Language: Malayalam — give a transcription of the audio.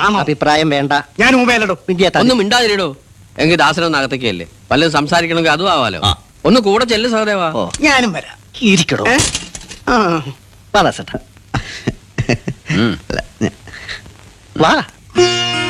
അഭിപ്രായം വേണ്ട. ഞാൻ ഊമയല്ലടോ. ഒന്നും മിണ്ടാതിരിടോ. എങ്കിൽ ദാസനൊന്ന് അകത്തേക്കല്ലേ, വല്ലതും സംസാരിക്കണമെങ്കിൽ അതും ആവാലോ. ഒന്ന് കൂടെ ചെല്ലു സഹദേവാ. ഞാനും വരാം. ഇരിക്കടോ. വാ.